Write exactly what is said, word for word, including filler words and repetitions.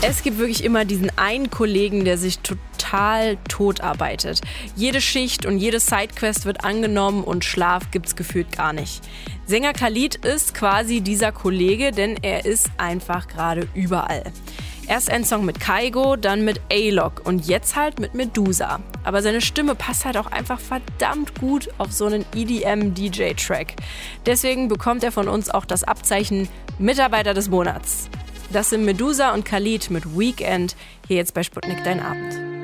Es gibt wirklich immer diesen einen Kollegen, der sich total tot arbeitet. Jede Schicht und jede Sidequest wird angenommen und Schlaf gibt's gefühlt gar nicht. Sänger Khalid ist quasi dieser Kollege, denn er ist einfach gerade überall. Erst ein Song mit Kygo, dann mit A-Lock und jetzt halt mit Medusa. Aber seine Stimme passt halt auch einfach verdammt gut auf so einen E D M-D J-Track. Deswegen bekommt er von uns auch das Abzeichen Mitarbeiter des Monats. Das sind Medusa und Khalid mit Weekend, hier jetzt bei Sputnik Dein Abend.